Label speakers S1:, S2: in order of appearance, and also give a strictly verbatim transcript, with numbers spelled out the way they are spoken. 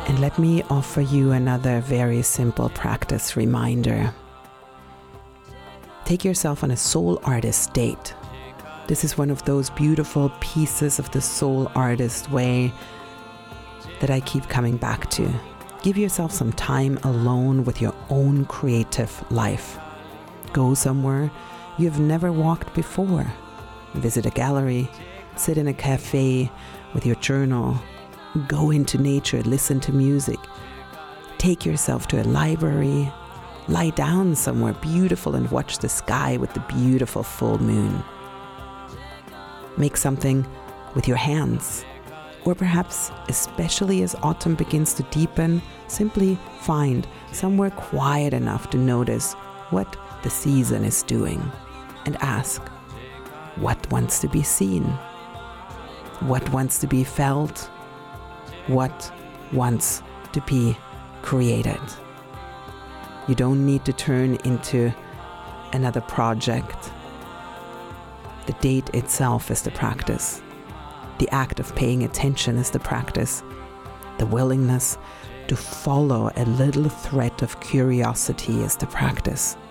S1: And let me offer you another very simple practice reminder. Take yourself on a soul artist date. This is one of those beautiful pieces of the soul artist way that I keep coming back to. Give yourself some time alone with your own creative life. Go somewhere you've never walked before. Visit a gallery, sit in a cafe with your journal, go into nature, listen to music. Take yourself to a library, lie down somewhere beautiful and watch the sky with the beautiful full moon. Make something with your hands. Or perhaps, especially as autumn begins to deepen, simply find somewhere quiet enough to notice what the season is doing and ask, what wants to be seen? What wants to be felt? What wants to be created? You don't need to turn into another project. The date itself is the practice. The act of paying attention is the practice. The willingness to follow a little thread of curiosity is the practice.